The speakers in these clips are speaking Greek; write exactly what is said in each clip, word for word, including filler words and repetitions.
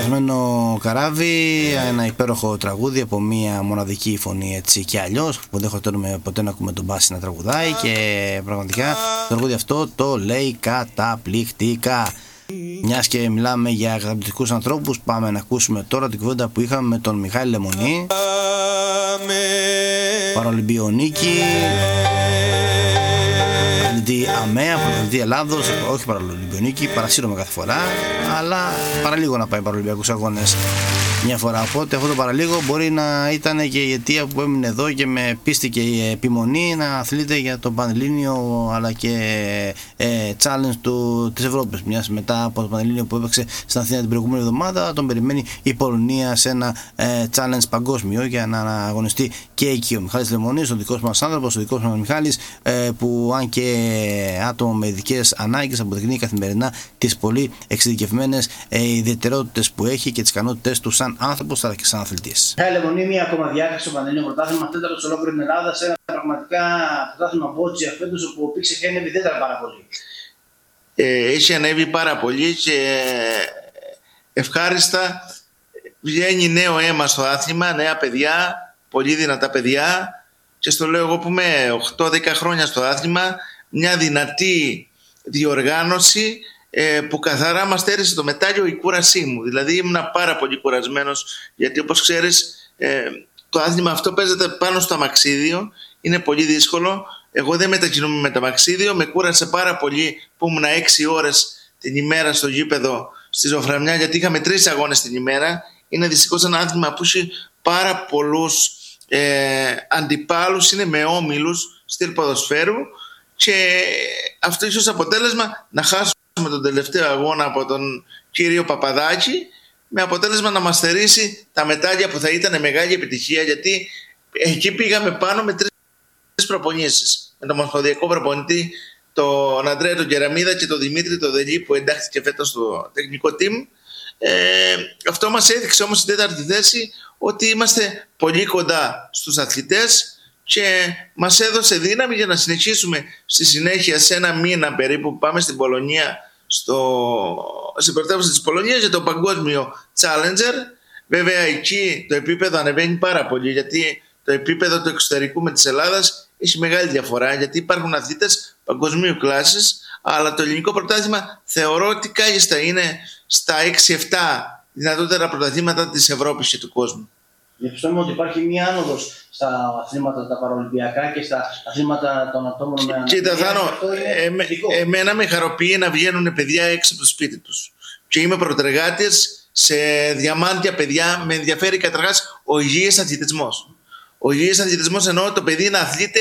Χασμένο καράβι, ένα υπέροχο τραγούδι από μια μοναδική φωνή έτσι και αλλιώς, που δεν χορταίνουμε ποτέ να ακούμε τον Μπάση να τραγουδάει, και πραγματικά το τραγούδι αυτό το λέει καταπληκτικά. Μιας και μιλάμε για καταπληκτικούς ανθρώπους, πάμε να ακούσουμε τώρα την κουβέντα που είχαμε με τον Μιχάλη Λεμονή, παραολυμπιονίκη, πρωταθλητή ΑΜΕΑ, πρωταθλητή Ελλάδος, όχι παραολυμπιονίκη, παρασύρωμαι κάθε φορά, αλλά παραλίγο να πάει παραολυμπιακούς αγώνες μια φορά. Οπότε αυτό το παραλίγο μπορεί να ήταν και η αιτία που έμεινε εδώ και με πίστη και η επιμονή να αθλείται για το Πανελλήνιο αλλά και ε, challenge του, της Ευρώπης. Μιας μετά από το Πανελλήνιο που έπαιξε στην Αθήνα την προηγούμενη εβδομάδα, τον περιμένει η Πολωνία σε ένα ε, challenge παγκόσμιο για να αγωνιστεί και εκεί. Ο Μιχάλης Λεμονής, ο δικός μας άνθρωπος, ο δικός μας Μιχάλης, ε, που αν και άτομο με ειδικές ανάγκες αποδεικνύει καθημερινά τις πολύ εξειδικευμένες ε, ιδιαιτερότητες που έχει και τις ικανότητες του σαν άνθρωπος αλλά και σαν αθλητής. Μιχάλη Λεμονή, μια ακόμα διάκριση στο Πανελλήνιο Πρωτάθλημα, τέταρτο σε ολόκληρη την Ελλάδα, σε ένα πραγματικά πρωτάθλημα μπότσια φέτος, όπου ο Πίξ έχει ανέβει ιδιαίτερα πάρα πολύ. Ε, έχει ανέβει πάρα πολύ και ευχάριστα βγαίνει νέο αίμα στο άθλημα, νέα παιδιά, πολύ δυνατά παιδιά, και στο λέω εγώ που είμαι οκτώ δέκα χρόνια στο άθλημα, μια δυνατή διοργάνωση που καθαρά μας στέρισε το μετάλλιο η κούρασή μου. Δηλαδή ήμουν πάρα πολύ κουρασμένος, γιατί όπως ξέρεις το άθλημα αυτό παίζεται πάνω στο αμαξίδιο, είναι πολύ δύσκολο. Εγώ δεν μετακινούμαι με το αμαξίδιο, με κούρασε πάρα πολύ που ήμουν έξι ώρες την ημέρα στο γήπεδο στη Ζωφραμιά, γιατί είχαμε τρεις αγώνες την ημέρα. Είναι δυστυχώς ένα άθλημα που έχει πάρα πολλούς ε, αντιπάλους, είναι με όμιλους στυλ ποδοσφαίρου, και αυτό έχει ως αποτέλεσμα να χάσουμε με τον τελευταίο αγώνα από τον κύριο Παπαδάκη, με αποτέλεσμα να μας στερήσει τα μετάλλια που θα ήταν μεγάλη επιτυχία, γιατί εκεί πήγαμε πάνω με τρεις προπονήσεις, με τον ομοσπονδιακό προπονητή τον Αντρέα τον Κεραμίδα και τον Δημήτρη τον Δελή που εντάχθηκε φέτος στο τεχνικό team. Ε, αυτό μας έδειξε όμως στην τέταρτη θέση ότι είμαστε πολύ κοντά στους αθλητές και μας έδωσε δύναμη για να συνεχίσουμε στη συνέχεια σε ένα μήνα περίπου που πάμε στην Πολωνία, στο, στην πρωτεύουσα της Πολωνίας, για το παγκόσμιο Challenger. Βέβαια εκεί το επίπεδο ανεβαίνει πάρα πολύ, γιατί το επίπεδο του εξωτερικού με της Ελλάδας έχει μεγάλη διαφορά, γιατί υπάρχουν αθλητές παγκοσμίου κλάσης, αλλά το ελληνικό πρωτάθλημα θεωρώ ότι κάλλιστα είναι στα έξι επτά δυνατότερα πρωταθλήματα της Ευρώπης και του κόσμου. Διαπιστώνουμε ότι υπάρχει μία άνοδος στα αθλήματα τα παραολυμπιακά και στα αθλήματα των ατόμων με αναπηρία. Κοίτα Θάνο, εμέ, εμένα με χαροποιεί να βγαίνουν παιδιά έξω από το σπίτι τους. Και είμαι προτεργάτης σε διαμάντια παιδιά. Με ενδιαφέρει καταρχάς ο υγιής αθλητισμός. Ο υγιής αθλητισμός εννοώ το παιδί να αθλείται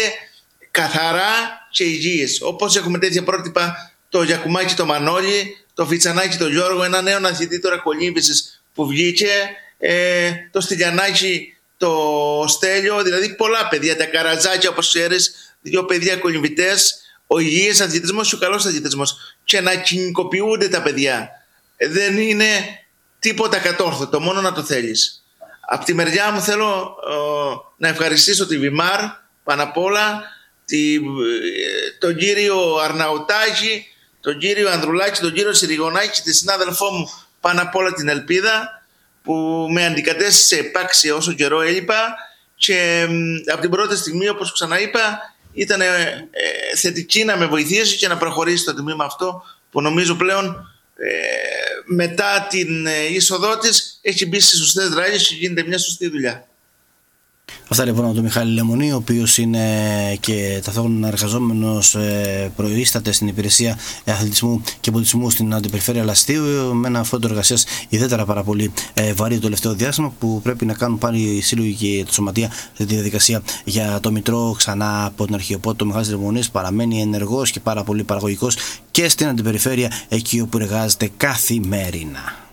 καθαρά και υγιής. Όπως έχουμε τέτοια πρότυπα, το Γιακουμάκι το Μανώλη, το Φιτσανάκι το Γιώργο, ένα νέο αθλητή τώρα κολύμβησης που βγήκε, ε, το Στυλιανάκι το Στέλιο, δηλαδή πολλά παιδιά, τα Καρατζάκια όπως ξέρεις, δύο παιδιά κολυμβητές, ο υγιής αθλητισμός και ο καλός αθλητισμός, και να κοινικοποιούνται τα παιδιά. Δεν είναι τίποτα κατόρθωτο, μόνο να το θέλεις. Από τη μεριά μου θέλω ε, να ευχαριστήσω τη Βιμάρ πάνω απ' όλα, τη, ε, τον κύριο Αρναουτάκη, τον κύριο Ανδρουλάκη, τον κύριο Συριγονάκη, τη συνάδελφό μου πάνω απ' όλα την Ελπίδα, που με αντικατέστησε επάξια όσο καιρό έλειπα, και ε, από την πρώτη στιγμή, όπως ξαναείπα, ήταν ε, ε, θετική να με βοηθήσει και να προχωρήσει το τμήμα αυτό, που νομίζω πλέον ε, μετά την ε, είσοδό της έχει μπει στις σωστές δράγες και γίνεται μια σωστή δουλειά. Αυτά λοιπόν από τον Μιχάλη Λεμονή, ο οποίος είναι και ταυτόχρονα εργαζόμενος, ε, προείσταται στην υπηρεσία αθλητισμού και πολιτισμού στην Αντιπεριφέρεια Λαστίου, με ένα φόρτο εργασίας ιδιαίτερα πάρα πολύ ε, βαρύ το τελευταίο διάστημα, που πρέπει να κάνουν πάλι οι σύλλογοι και τα σωματεία τη διαδικασία για το Μητρό ξανά από την αρχή. Οπότε ο Μιχάλης Λεμονής παραμένει ενεργός και πάρα πολύ παραγωγικός και στην Αντιπεριφέρεια, εκεί όπου εργάζεται καθημερινά.